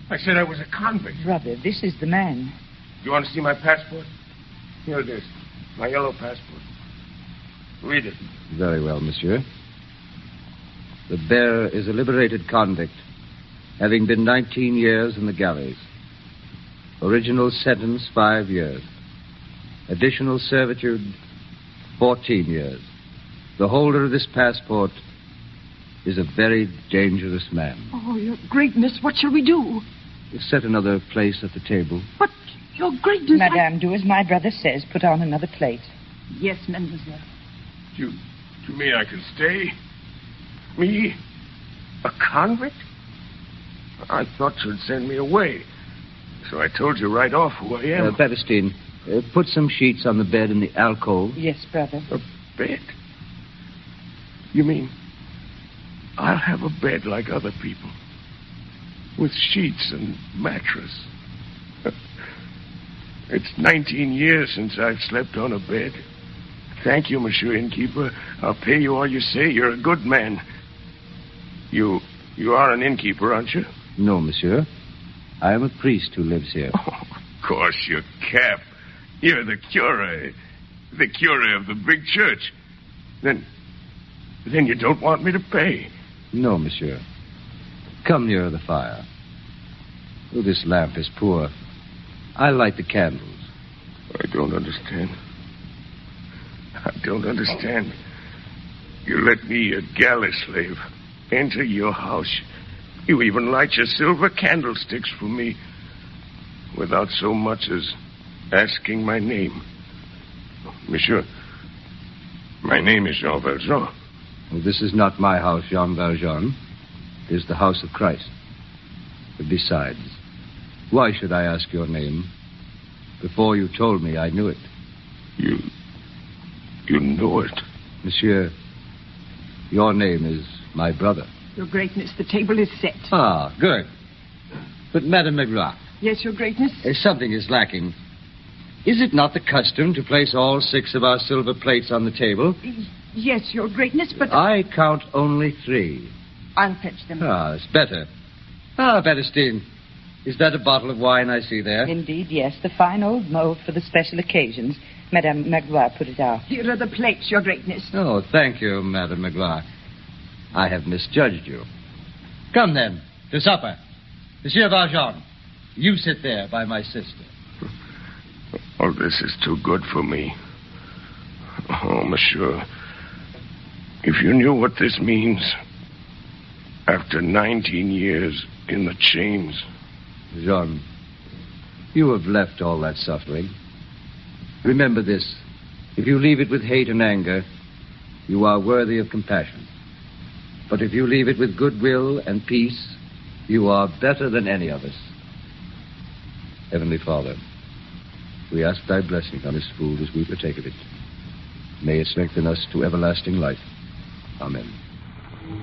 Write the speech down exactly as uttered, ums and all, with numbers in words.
I said I was a convict. Brother, this is the man. You want to see my passport? Here it is. My yellow passport. Read it. Very well, monsieur. The bearer is a liberated convict, having been nineteen years in the galleys. Original sentence, five years. Additional servitude, fourteen years. The holder of this passport is a very dangerous man. Oh, your greatness, what shall we do? Set another place at the table. But, your greatness... Madame, I... do as my brother says. Put on another plate. Yes, mademoiselle. You, you mean I can stay? Me? A convict? I thought you'd send me away. So I told you right off who I am. Uh, Battistine, uh, put some sheets on the bed in the alcove. Yes, brother. A bed? You mean I'll have a bed like other people? With sheets and mattress? It's nineteen years since I've slept on a bed. Thank you, Monsieur Innkeeper. I'll pay you all you say. You're a good man. You you are an innkeeper, aren't you? No, monsieur. I am a priest who lives here. Oh, of course, you're Cap. You're the cure. The cure of the big church. Then, then you don't want me to pay? No, monsieur. Come nearer the fire. Oh, this lamp is poor. I'll light the candles. I don't understand. I don't understand. You let me, a galley slave, enter your house. You even light your silver candlesticks for me without so much as asking my name. Monsieur, my name is Jean Valjean. Well, this is not my house, Jean Valjean. It is the house of Christ. But besides, why should I ask your name? Before you told me, I knew it. You... you know it? Monsieur, your name is my brother. Your greatness, the table is set. Ah, good. But, Madame Magloire... Yes, your greatness? Uh, something is lacking. Is it not the custom to place all six of our silver plates on the table? Yes, your greatness, but... I count only three. I'll fetch them. Ah, it's better. Ah, Battistine, is that a bottle of wine I see there? Indeed, yes. The fine old mold for the special occasions. Madame Magloire put it out. Here are the plates, your greatness. Oh, thank you, Madame Magloire. I have misjudged you. Come, then, to supper. Monsieur Valjean, you sit there by my sister. Oh, this is too good for me. Oh, monsieur, if you knew what this means, after nineteen years in the chains... Jean, you have left all that suffering. Remember this. If you leave it with hate and anger, you are worthy of compassion. But if you leave it with goodwill and peace, you are better than any of us. Heavenly Father, we ask thy blessing on this food as we partake of it. May it strengthen us to everlasting life. Amen.